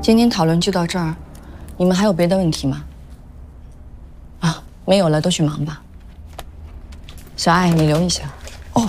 今天讨论就到这儿，你们还有别的问题吗？啊，没有了，都去忙吧。小艾，你留一下。哦。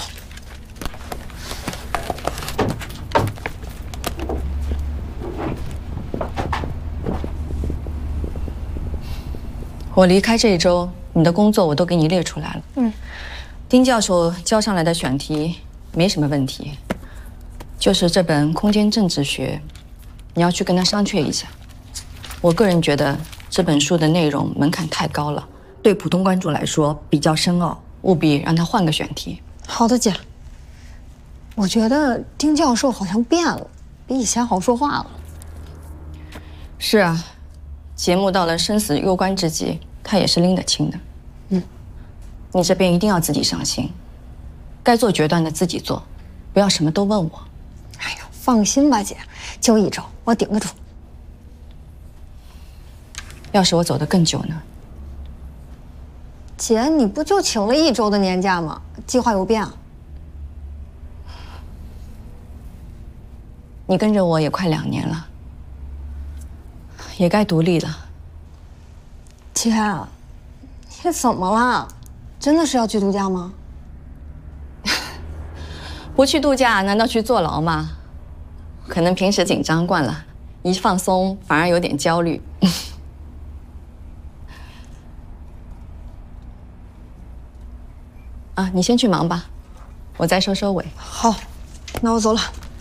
我离开这一周，你的工作我都给你列出来了。丁教授交上来的选题没什么问题，就是这本空间政治学，你要去跟他商榷一下。我个人觉得这本书的内容门槛太高了，对普通观众来说比较深奥，务必让他换个选题。 好的，姐。我觉得丁教授好像变了，比以前好说话了。 是啊，节目到了生死攸关之际，他也是拎得清的。你这边一定要自己上心，该做决断的自己做，不要什么都问我。 哎呀，放心吧，姐，就一周，我顶得住。 要是我走得更久呢？ 姐，你不就请了1周的年假吗？计划有变啊？ 你跟着我也快2年了，也该独立了。 姐，你怎么了？真的是要去度假吗？ 不去度假，难道去坐牢吗？可能平时紧张惯了，一放松反而有点焦虑。啊，你先去忙吧，我再收收尾。 好，那我走了。